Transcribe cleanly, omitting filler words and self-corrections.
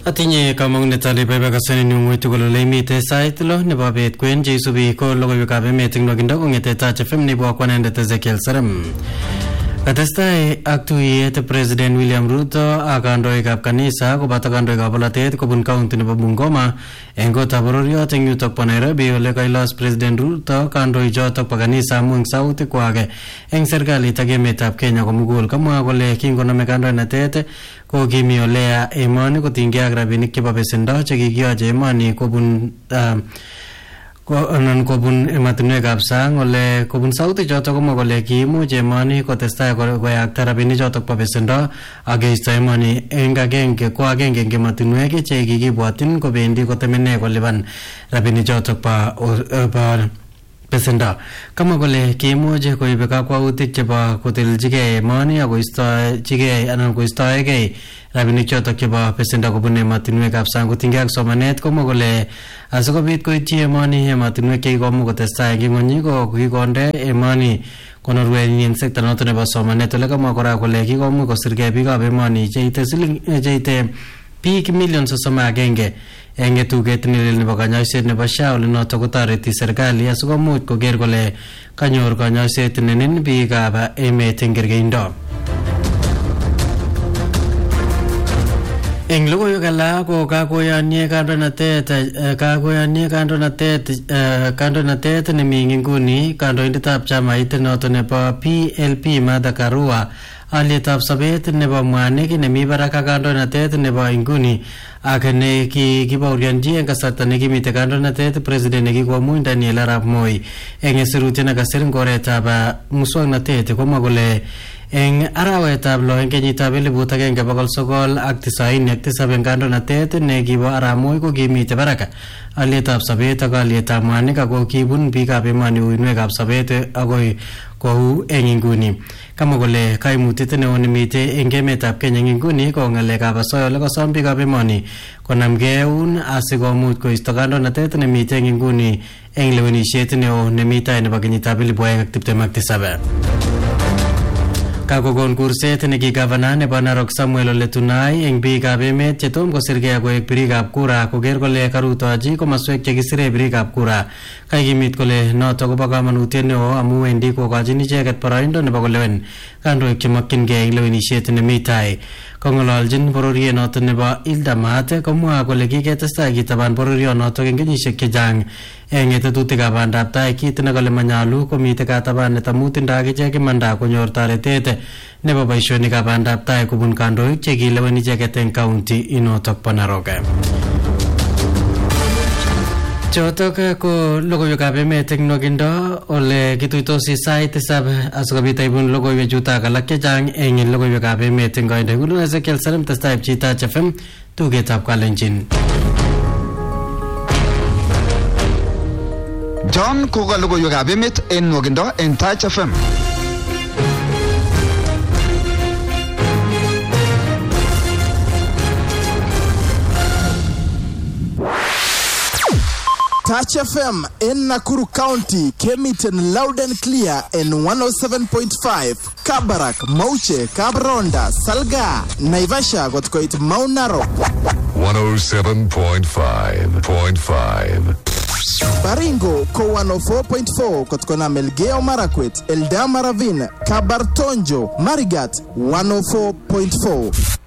Atinye kamang'unet ale baibakasani ng'ung'uitu kole imite sait lo nebo bet kwen cheisubi ko logoiwekab emet eng nwakindo kong'ete Taach FM nebo akwanendet Ezekiel Serem. Katestai ak tuyet President William Ruto ak kandoikab kanisa koboto kandoikab bolotet kobun kaunti nebo Bungoma eng kotab bororiot eng yutok bo Nairobi ole kailos President Ruto kandoichotok bo kanisa amu eng sautikwak eng serikalit ak emetab Kenya komugul. Kamwa kole kingonome kandoinatet ko kimi ole emoni kotinygei ak rabinik chebo besendo chekikiyoche emoni kobun kobun ematinwekab sang ole kobun sauti chotok komwa kole kiimuch emoni kotestai koyakta rabinik chotok bo besendo ak keisto emoni eng agenge eng ematinwek che kikibwotyin kobendi kotemene kolipan rabinik chotok bo besendo. Kamwa kole kiimuch koibe kakwautik chebo koteljigei emoni ak koistochigei anan koistoegei rabinik chotok chebo besendo kobun ematinwekab sang kotinygei ak somanet. Komwa kole asikobit koityi emoni ematinwek chekikomuch kotestai eng ng'ony ko kikonde emoni konorwenyi eng sekta notok nebo somanet. Ole kamwa kora kole kikomuch kosirgei biikab emoni cheite biik million 31 eng tuget nelel nebo kanyoiset nebo SHA ole notok kotoreti serikali asikomuch koker kole kanyor kanyoiset nenin biikab emet eng kergeindo. Eng logoiwek alak ko kakoyanie kandoinatet nemi nguni kandoindetab chamait noto nebo PLP Martha Karua alyetab sobet nebo mwanik nemi barak ak kandoinatet nebo inguni ak ne kibaurianji eng kasarta nekimite kandoinatet president nekikomuny Daniel Arap Moi. Eng sirutiet nekasir eng oretab muswoknotet komwa kole eng arawetab lo eng kenyitab 1997 eng kandoinatet nekibo Arap Moi ko kimite barak alyetab sobet ak alyetab mwanik ako kibun biikab emoni uinwekab sobet akoi kou eng inguni. Kamwa kole kaimutiet neo nemite eng emetab Kenya eng inguni ko ng'alekab asoya ole kosom biikab emoni konamgei eun asikomuch koisto kandoinatet nemite eng inguni eng lewenisiet neo nemi tai nebo kenyitab 2027. Kakokon kurset neki gavana nebo Narok Samuel Ole Tunai eng biikab emet chetom kosirgei koek birikab kura koker kole karutochi komaswek chekisire birikab kura. Kaikimit kole notok kobo kamanutiet neo amu wendi kokochin icheket boroindo nebo kolewen kandoik chemokyingei eng lewenisiet nemi tai. Kong'ololjin bororiet notok nebo Ildamat komwa kole kiketestai kitaban bororiot notok eng kenyisiek chechang eng tetutikab bandab tai, kit nekale manyalu komite katabanet amu tindoi akichek imanda konyor toretet nebo boisionikab bandab tai kobun kandoik chekilewen icheket eng kaunti inotok bo Narok. Chotok ko logoiwekab emet eng nwakindo ole kituitosi sait 7 asikobit aibun logoiwek chutok alak chechang eng logoiwekab emet eng koindo. Ngunu Ezekiel Serem testai pchi Taach FM tugetab Kalenjin. John koka logoiwekab emet eng nwakindo eng Taach FM. Taach FM in Nakuru County came it in loud and clear in 107.5. Kabarak, Mauche, Kabronda, Salga, Naivasha got quite Mount Narok. 107.5. Baringo ko 104.4 kotkona Melgeo Marakwet, Eldama Ravine, Kabartonjo, Marigat 104.4.